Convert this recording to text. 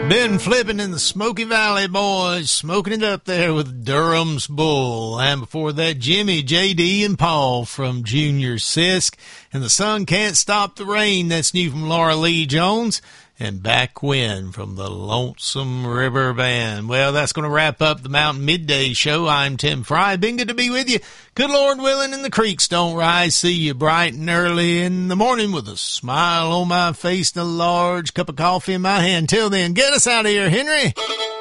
Been flipping in the Smoky Valley, boys, smoking it up there with Durham's Bull. And before that, Jimmy, J.D., and Paul from Junior Sisk. And The Sun Can't Stop the Rain, that's new from Laura Lee Jones. And Back When from the Lonesome River Band. Well, that's going to wrap up the Mountain Midday Show. I'm Tim Fry. Been good to be with you. Good Lord willing, and the creeks don't rise. See you bright and early in the morning with a smile on my face and a large cup of coffee in my hand. Till then, get us out of here, Henry.